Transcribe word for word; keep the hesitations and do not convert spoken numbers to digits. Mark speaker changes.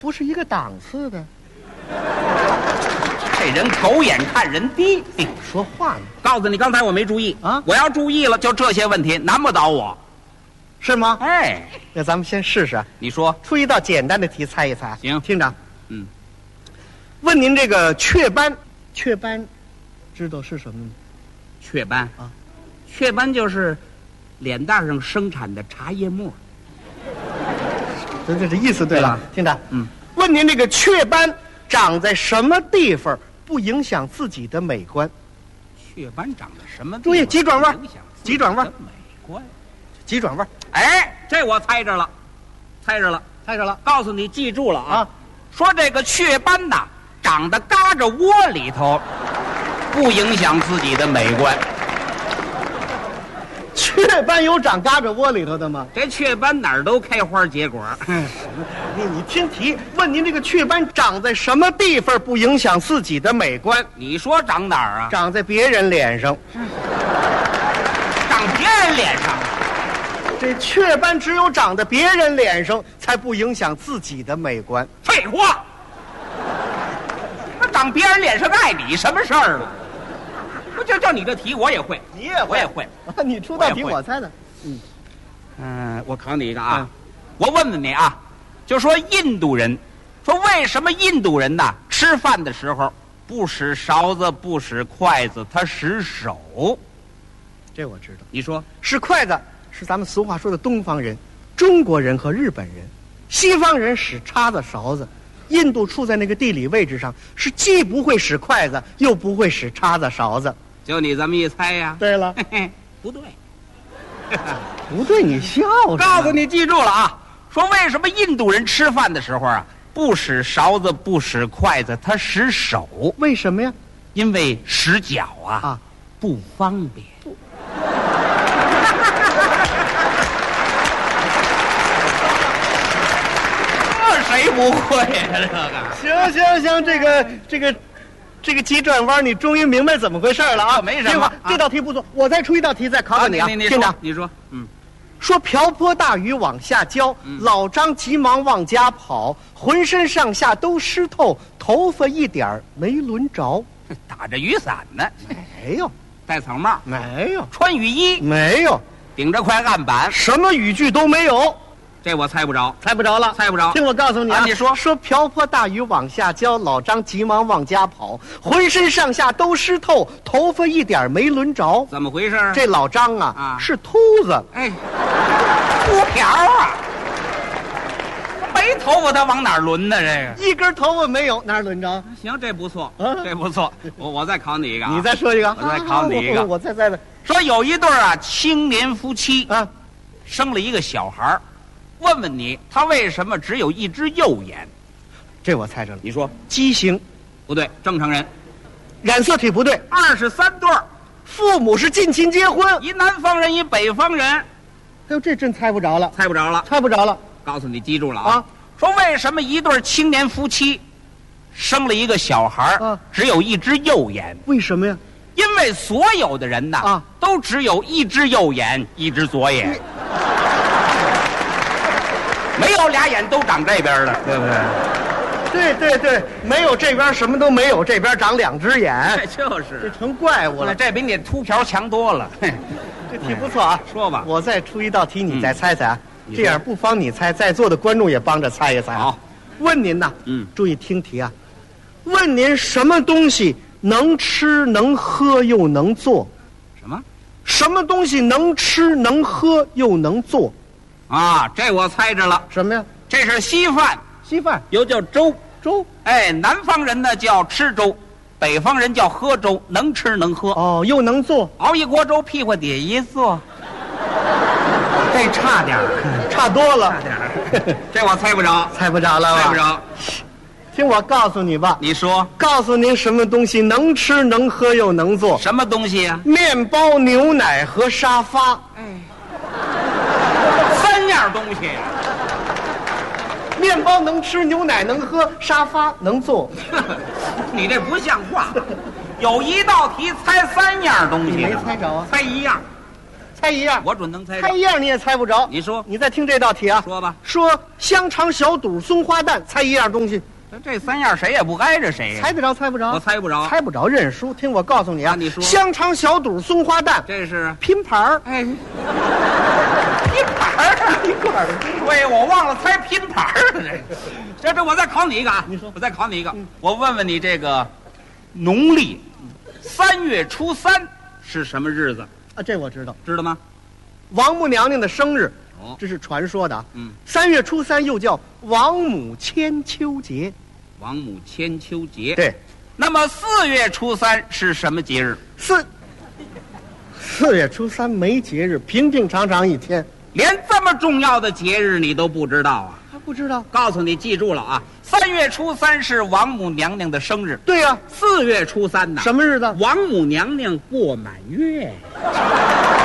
Speaker 1: 不是一个档次的。
Speaker 2: 这人狗眼看人低，
Speaker 1: 说话呢？
Speaker 2: 告诉你，刚才我没注意
Speaker 1: 啊，
Speaker 2: 我要注意了，就这些问题难不倒我，
Speaker 1: 是吗？
Speaker 2: 哎，
Speaker 1: 那咱们先试试，
Speaker 2: 你说
Speaker 1: 出一道简单的题猜一猜。
Speaker 2: 行，
Speaker 1: 厅长，
Speaker 2: 嗯，
Speaker 1: 问您这个雀斑，雀斑，知道是什么吗？
Speaker 2: 雀斑
Speaker 1: 啊，
Speaker 2: 雀斑就是脸蛋上生产的茶叶沫。
Speaker 1: 这这这意思对了，厅长，
Speaker 2: 嗯，
Speaker 1: 问您这个雀斑长在什么地方不影响自己的美观？
Speaker 2: 雀斑长在什么地方？
Speaker 1: 注意急转弯，急转弯，
Speaker 2: 美观，
Speaker 1: 急转弯。
Speaker 2: 哎，这我猜着了，猜着了，
Speaker 1: 猜着了。
Speaker 2: 告诉你，记住了啊！
Speaker 1: 啊
Speaker 2: 说这个雀斑呐，长得嘎着窝里头，不影响自己的美观。
Speaker 1: 雀斑有长嘎着窝里头的吗？
Speaker 2: 这雀斑哪儿都开花结果。
Speaker 1: 你你听题，问您这个雀斑长在什么地方不影响自己的美观？
Speaker 2: 你说长哪儿啊？
Speaker 1: 长在别人脸上。
Speaker 2: 长别人脸上。
Speaker 1: 这雀斑只有长在别人脸上，才不影响自己的美观。
Speaker 2: 废话。那长别人脸上碍你什么事儿了？不就就你这题我也会，
Speaker 1: 你也会
Speaker 2: 我也会。
Speaker 1: 你出道题
Speaker 2: 我也会
Speaker 1: 我猜的。嗯
Speaker 2: 嗯，我考你一个啊，
Speaker 1: 嗯
Speaker 2: 我问问你啊，就说印度人，说为什么印度人呐吃饭的时候不使勺子不使筷子，他使手？
Speaker 1: 这我知道。
Speaker 2: 你说
Speaker 1: 使筷子是咱们俗话说的东方人，中国人和日本人，西方人使叉子勺子。印度处在那个地理位置上，是既不会使筷子，又不会使叉子勺子。
Speaker 2: 就你这么一猜呀？
Speaker 1: 对了，
Speaker 2: 嘿嘿，不对。
Speaker 1: 不对，你笑什么？
Speaker 2: 告诉你，记住了啊！说为什么印度人吃饭的时候啊，不使勺子，不使筷子，他使手？
Speaker 1: 为什么呀？
Speaker 2: 因为使脚啊
Speaker 1: 啊
Speaker 2: 不方便。这谁不会呀？这个
Speaker 1: 行行行，这个这个这个急转弯，你终于明白怎么回事了啊！
Speaker 2: 没什么啊
Speaker 1: 这道题不错，我再出一道题再考考你啊，
Speaker 2: 你你
Speaker 1: 厅长。
Speaker 2: 你说，嗯，
Speaker 1: 说瓢泼大雨往下浇，老张急忙往家跑，浑身上下都湿透，头发一点儿没轮着。
Speaker 2: 打着雨伞呢，
Speaker 1: 没有，
Speaker 2: 戴草帽，
Speaker 1: 没有，
Speaker 2: 穿雨衣，
Speaker 1: 没有，
Speaker 2: 顶着块案板，
Speaker 1: 什么语句都没有，
Speaker 2: 这我猜不着。
Speaker 1: 猜不着了，
Speaker 2: 猜不着
Speaker 1: 听我告诉你啊，
Speaker 2: 啊你说
Speaker 1: 说瓢泼大雨往下浇，老张急忙往家跑，浑身上下都湿透，头发一点儿没轮着。
Speaker 2: 怎么回事？
Speaker 1: 这老张啊，
Speaker 2: 啊
Speaker 1: 是秃子。
Speaker 2: 哎，秃瓢啊，没头发他往哪儿轮呢？这个
Speaker 1: 一根头发没有，哪儿轮着？
Speaker 2: 行，这不错，
Speaker 1: 啊
Speaker 2: 这不错。我我再考你一个啊，
Speaker 1: 你再说一个，
Speaker 2: 我再考你一个
Speaker 1: 啊我我再再的
Speaker 2: 说有一对儿啊青年夫妻
Speaker 1: 啊，
Speaker 2: 生了一个小孩儿，问问你，他为什么只有一只右眼？
Speaker 1: 这我猜着了。
Speaker 2: 你说
Speaker 1: 畸形，
Speaker 2: 不对，正常人。
Speaker 1: 染色体不对，
Speaker 2: 二十三对儿，
Speaker 1: 父母是近亲结婚。
Speaker 2: 一南方人，一北方人，
Speaker 1: 哎呦，这真猜不着了，
Speaker 2: 猜不着了。
Speaker 1: 猜不着了
Speaker 2: 告诉你，记住了啊！
Speaker 1: 啊！
Speaker 2: 说为什么一对青年夫妻生了一个小孩儿，
Speaker 1: 啊
Speaker 2: 只有一只右眼？
Speaker 1: 为什么呀？
Speaker 2: 因为所有的人呐，
Speaker 1: 啊
Speaker 2: 都只有一只右眼，一只左眼，没有俩眼都长这边的，对不对？
Speaker 1: 对对对，没有这边什么都没有，这边长两只眼，
Speaker 2: 这就
Speaker 1: 这
Speaker 2: 是，
Speaker 1: 成怪物了。
Speaker 2: 这比你秃瓢强多了。嘿
Speaker 1: 这题不错啊，
Speaker 2: 说吧
Speaker 1: 我再出一道题，你再猜猜啊。
Speaker 2: 你说
Speaker 1: 这样不妨你猜，在座的观众也帮着猜一猜啊。
Speaker 2: 好，
Speaker 1: 问您呐，
Speaker 2: 嗯
Speaker 1: 注意听题啊。问您什么东西能吃能喝又能做？
Speaker 2: 什么？
Speaker 1: 什么东西能吃能喝又能做？
Speaker 2: 啊，这我猜着了，
Speaker 1: 什么呀？
Speaker 2: 这是稀饭，
Speaker 1: 稀饭、
Speaker 2: 又叫粥。
Speaker 1: 粥。
Speaker 2: 哎，南方人呢叫吃粥，北方人叫喝粥，能吃能喝。
Speaker 1: 哦，又能做，
Speaker 2: 熬一锅粥，屁股底下一坐，这差点儿，
Speaker 1: 差多了
Speaker 2: 差。点儿，这我猜不着，
Speaker 1: 猜不着了吧？
Speaker 2: 猜不。着。
Speaker 1: 听我告诉你吧，
Speaker 2: 你说
Speaker 1: 告诉您什么东西能吃能喝又能做？
Speaker 2: 什么东西呀、
Speaker 1: 面包、牛奶和沙发。
Speaker 2: 三样东西呀、
Speaker 1: 面包能吃，牛奶能喝，沙发能坐。
Speaker 2: 你这不像话。有一道题猜三样东西，
Speaker 1: 你没猜着啊？
Speaker 2: 猜一样。
Speaker 1: 猜一样，
Speaker 2: 我准能猜着。
Speaker 1: 猜一样你也猜不着。
Speaker 2: 你说，
Speaker 1: 你再听这道题啊，
Speaker 2: 说吧。
Speaker 1: 说香肠、小肚、松花蛋，猜一样东西，
Speaker 2: 这三样谁也不挨着谁呀？
Speaker 1: 猜得着猜不着？
Speaker 2: 我猜不着，
Speaker 1: 猜不着认输。听我告诉你啊，
Speaker 2: 你说，
Speaker 1: 香肠、小肚、松花蛋，
Speaker 2: 这是
Speaker 1: 拼盘儿。
Speaker 2: 哎，拼盘儿啊！
Speaker 1: 一块儿。
Speaker 2: 对，我忘了猜拼盘儿了。这，这这，我再考你一个啊！
Speaker 1: 你说，
Speaker 2: 我再考你一个。嗯、我问问你，这个农历三月初三是什么日子
Speaker 1: 啊？这我知道，
Speaker 2: 知道吗？
Speaker 1: 王母娘娘的生日。
Speaker 2: 哦，
Speaker 1: 这是传说的啊。
Speaker 2: 嗯，
Speaker 1: 三月初三又叫王母千秋节。
Speaker 2: 王母千秋节。
Speaker 1: 对。
Speaker 2: 那么四月初三是什么节日？
Speaker 1: 四。四月初三没节日，平平常常一天。
Speaker 2: 连这么重要的节日你都不知道啊？
Speaker 1: 还不知道？
Speaker 2: 告诉你，记住了啊！三月初三是王母娘娘的生日。
Speaker 1: 对呀、啊。
Speaker 2: 四月初三呢？
Speaker 1: 什么日子？
Speaker 2: 王母娘娘过满月。